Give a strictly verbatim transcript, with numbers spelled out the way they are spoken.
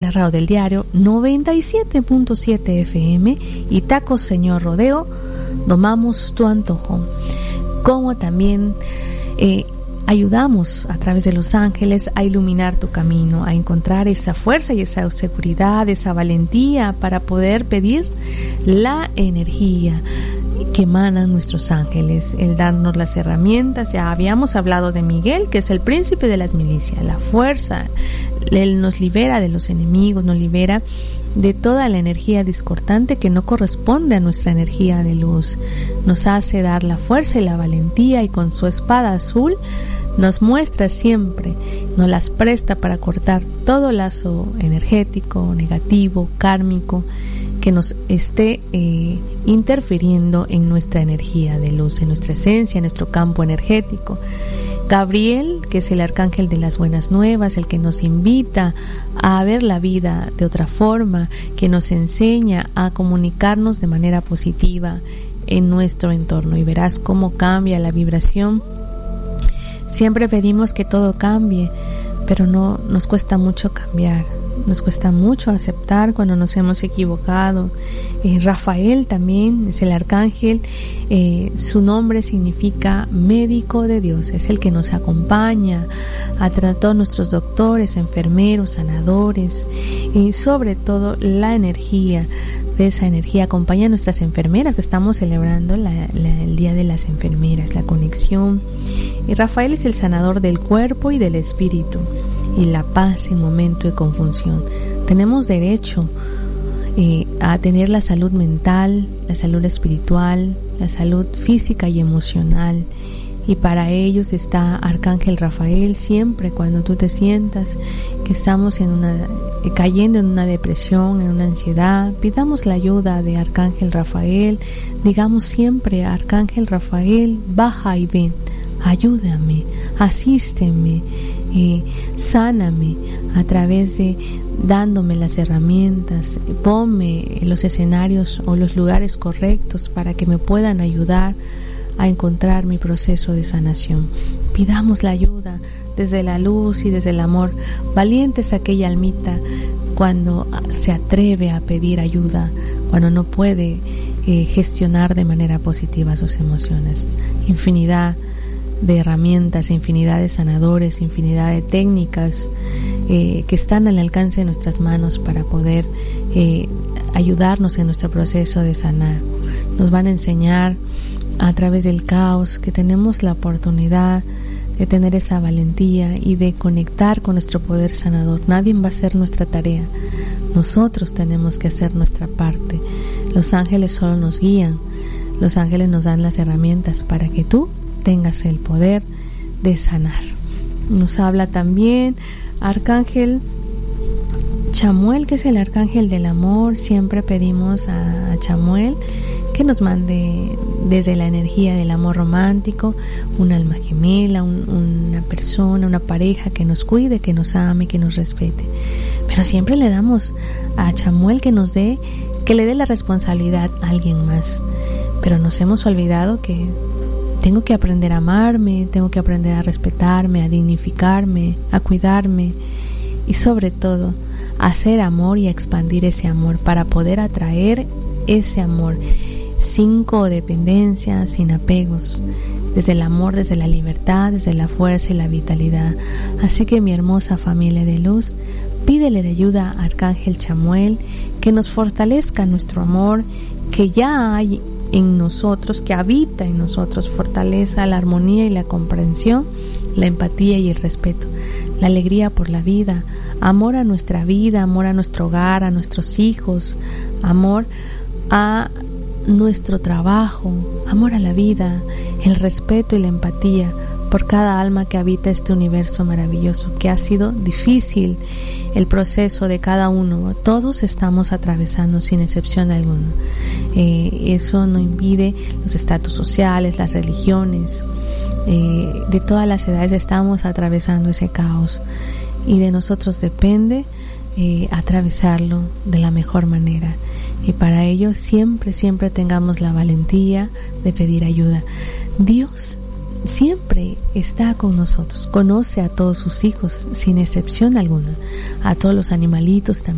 la radio del diario noventa y siete punto siete F M y Tacos Señor Rodeo, domamos tu antojo. Como también eh, ayudamos a través de los ángeles a iluminar tu camino, a encontrar esa fuerza y esa seguridad, esa valentía para poder pedir la energía que emanan nuestros ángeles, el darnos las herramientas. Ya habíamos hablado de Miguel, que es el príncipe de las milicias, la fuerza. Él nos libera de los enemigos, nos libera de toda la energía discordante que no corresponde a nuestra energía de luz. Nos hace dar la fuerza y la valentía, y con su espada azul nos muestra siempre, nos las presta para cortar todo lazo energético, negativo, kármico, que nos esté eh, interfiriendo en nuestra energía de luz, en nuestra esencia, en nuestro campo energético. Gabriel, que es el arcángel de las buenas nuevas, el que nos invita a ver la vida de otra forma, que nos enseña a comunicarnos de manera positiva en nuestro entorno, y verás cómo cambia la vibración. Siempre pedimos que todo cambie, pero no nos cuesta mucho cambiar. Nos cuesta mucho aceptar cuando nos hemos equivocado. Eh, Rafael también es el arcángel, eh, su nombre significa médico de Dios, es el que nos acompaña a todos nuestros doctores, enfermeros, sanadores, y sobre todo la energía de esa energía acompaña a nuestras enfermeras, que estamos celebrando la, la, el Día de las Enfermeras, la conexión. Y Rafael es el sanador del cuerpo y del espíritu, y la paz en momento de confusión. Tenemos derecho eh, a tener la salud mental, la salud espiritual, la salud física y emocional, y para ellos está Arcángel Rafael. Siempre cuando tú te sientas que estamos en una, eh, cayendo en una depresión, en una ansiedad, pidamos la ayuda de Arcángel Rafael. Digamos siempre: Arcángel Rafael, baja y ven, ayúdame, asísteme, eh, sáname a través de dándome las herramientas, ponme en los escenarios o los lugares correctos para que me puedan ayudar a encontrar mi proceso de sanación. Pidamos la ayuda desde la luz y desde el amor. Valiente es aquella almita cuando se atreve a pedir ayuda, cuando no puede eh, gestionar de manera positiva sus emociones. Infinidad de herramientas, infinidad de sanadores, infinidad de técnicas eh, que están al alcance de nuestras manos para poder eh, ayudarnos en nuestro proceso de sanar. Nos van a enseñar a través del caos que tenemos la oportunidad de tener esa valentía y de conectar con nuestro poder sanador. Nadie va a hacer nuestra tarea, nosotros tenemos que hacer nuestra parte. Los ángeles solo nos guían, los ángeles nos dan las herramientas para que tú tengas el poder de sanar. Nos habla también Arcángel Chamuel, que es el arcángel del amor. Siempre pedimos a Chamuel que nos mande desde la energía del amor romántico un alma gemela, un, una persona, una pareja que nos cuide, que nos ame, que nos respete. Pero siempre le damos a Chamuel que nos dé, que le dé la responsabilidad a alguien más. Pero nos hemos olvidado que tengo que aprender a amarme, tengo que aprender a respetarme, a dignificarme, a cuidarme, y sobre todo a hacer amor y a expandir ese amor para poder atraer ese amor sin codependencia, sin apegos, desde el amor, desde la libertad, desde la fuerza y la vitalidad. Así que mi hermosa familia de luz, pídele ayuda a Arcángel Chamuel que nos fortalezca nuestro amor que ya hay en nosotros, que habita en nosotros, fortaleza la armonía y la comprensión, la empatía y el respeto, la alegría por la vida, amor a nuestra vida, amor a nuestro hogar, a nuestros hijos, amor a nuestro trabajo, amor a la vida, el respeto y la empatía por cada alma que habita este universo maravilloso, que ha sido difícil el proceso de cada uno. Todos estamos atravesando sin excepción alguna. Eh, eso no impide los estatus sociales, las religiones. Eh, de todas las edades estamos atravesando ese caos, y de nosotros depende eh, atravesarlo de la mejor manera. Y para ello siempre, siempre tengamos la valentía de pedir ayuda. Dios siempre está con nosotros, conoce a todos sus hijos sin excepción alguna, a todos los animalitos también.